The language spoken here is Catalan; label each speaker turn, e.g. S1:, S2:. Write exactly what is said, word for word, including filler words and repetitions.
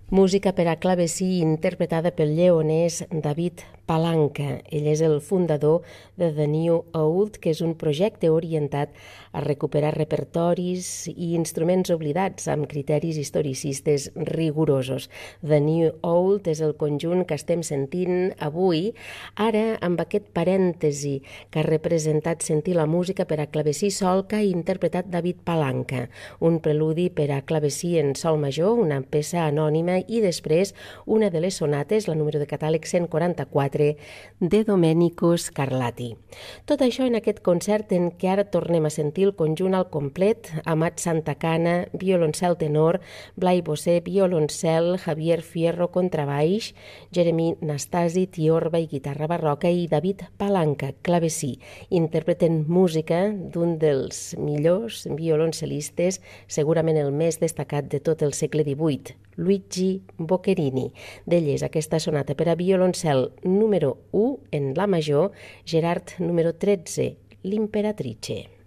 S1: Música per a clavecí interpretada pel lleonès David Palanca. Ell és el fundador de The New Old, que és un projecte orientat a recuperar repertoris i instruments oblidats amb criteris historicistes rigorosos. The New Old és el conjunt que estem sentint avui, ara amb aquest parèntesi que ha representat sentir la música per a clavecí sol que ha interpretat David Palanca, un preludi per a clavecí en sol major, una peça anònima, i després una de les sonates, la número de catàleg cent quaranta-quatre, de Domenico Scarlatti. Tot això en aquest concert en què ara tornem a sentir el conjunt al complet: Amat Santacana, violoncel tenor, Blai Bossé, violoncel, Javier Fierro, contrabaix, Jeremy Nastasi, tiorba i guitarra barroca, i David Palanca, clavecí. Interpreten música d'un dels millors violoncelistes, segurament el més destacat de tot el segle divuit, Luigi Boccherini. D'ell és aquesta sonata per a violoncel número u en la major, Gerard número tretze, l'Imperatrice.